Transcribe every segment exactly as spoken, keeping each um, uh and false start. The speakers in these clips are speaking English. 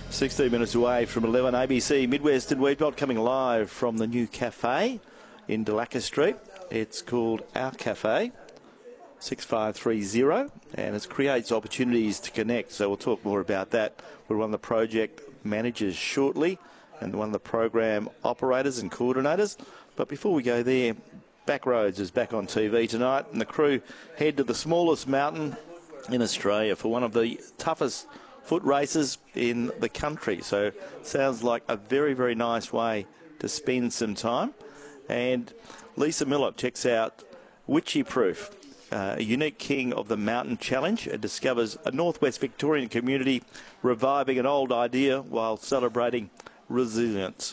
sixteen minutes away from eleven, A B C Midwest and Wheatbelt coming live from the new cafe in Delaca Street. It's called Our Cafe, six five three zero, and it creates opportunities to connect. So we'll talk more about that with one of the project managers shortly and one of the program operators and coordinators. But before we go there, Backroads is back on T V tonight, and the crew head to the smallest mountain in Australia for one of the toughest foot races in the country. So sounds like a very, very nice way to spend some time. And Lisa Miller checks out Witchy Proof, uh, a unique king of the mountain challenge, and discovers a northwest Victorian community reviving an old idea while celebrating resilience.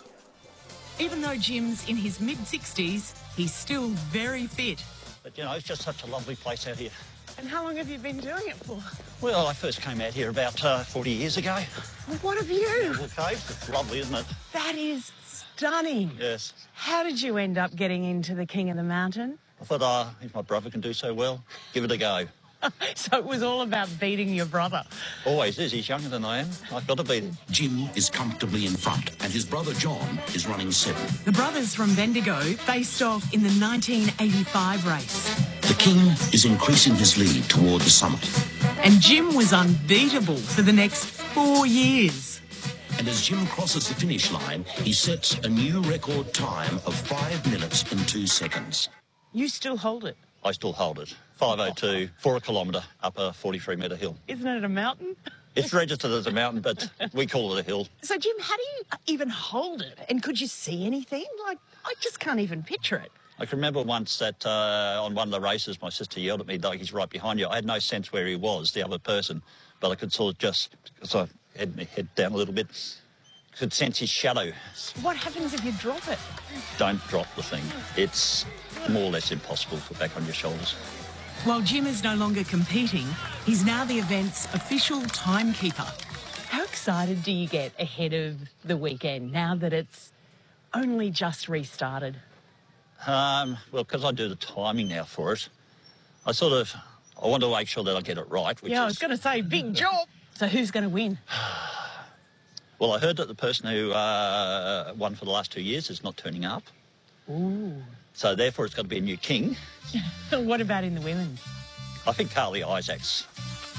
Even though Jim's in his mid sixties, he's still very fit. But, you know, it's just such a lovely place out here. And how long have you been doing it for? Well, I first came out here about uh, forty years ago. Well, what have you? The caves, it's lovely, isn't it? That is stunning. Yes. How did you end up getting into the King of the Mountain? I thought, uh, if my brother can do so well, give it a go. So it was all about beating your brother. Always is. He's younger than I am. I've got to beat him. Jim is comfortably in front, and his brother John is running seven. The brothers from Bendigo faced off in the nineteen eighty-five race. The King is increasing his lead toward the summit. And Jim was unbeatable for the next four years. And as Jim crosses the finish line, he sets a new record time of five minutes and two seconds. You still hold it? I still hold it. five oh two for a kilometre up a forty-three metre hill. Isn't it a mountain? It's registered as a mountain, but we call it a hill. So, Jim, how do you even hold it? And could you see anything? Like, I just can't even picture it. I can remember once that uh, on one of the races, my sister yelled at me, like, he's right behind you. I had no sense where he was, the other person, but I could sort of just, because I had my head down a little bit, could sense his shadow. What happens if you drop it? Don't drop the thing. It's more or less impossible to put back on your shoulders. While Jim is no longer competing, he's now the event's official timekeeper. How excited do you get ahead of the weekend now that it's only just restarted? Um, well, because I do the timing now for it, I sort of, I want to make sure that I get it right. Which yeah, I is, was going to say, big job. So who's going to win? Well, I heard that the person who uh, won for the last two years is not turning up. Ooh. So therefore it's got to be a new king. What about in the women's? I think Carly Isaacs.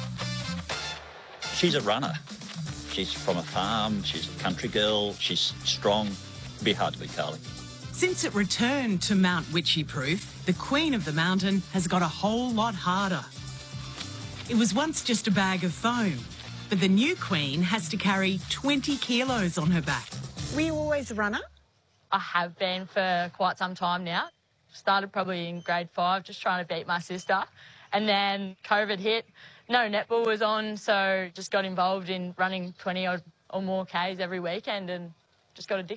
She's a runner. She's from a farm, she's a country girl, she's strong. It'd be hard to beat Carly. Since it returned to Mount Witchy Proof, the Queen of the Mountain has got a whole lot harder. It was once just a bag of foam, but the new Queen has to carry twenty kilos on her back. Were you always a runner? I have been for quite some time now. Started probably in grade five, just trying to beat my sister. And then COVID hit. No netball was on, so just got involved in running twenty or, or more Ks every weekend and just got addicted.